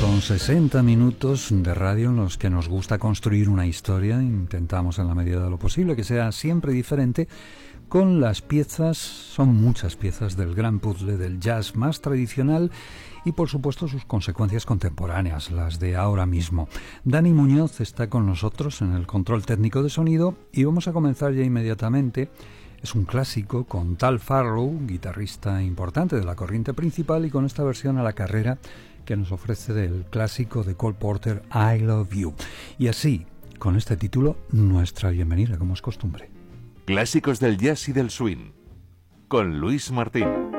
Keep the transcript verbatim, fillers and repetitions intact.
Son sesenta minutos de radio en los que nos gusta construir una historia. Intentamos en la medida de lo posible que sea siempre diferente, con las piezas, son muchas piezas del gran puzzle del jazz más tradicional y por supuesto sus consecuencias contemporáneas, las de ahora mismo. Dani Muñoz está con nosotros en el control técnico de sonido y vamos a comenzar ya inmediatamente. Es un clásico con Tal Farlow, guitarrista importante de la corriente principal, y con esta versión a la carrera que nos ofrece del clásico de Cole Porter, I Love You. Y así, con este título, nuestra bienvenida, como es costumbre. Clásicos del jazz y del swing, con Luis Martín.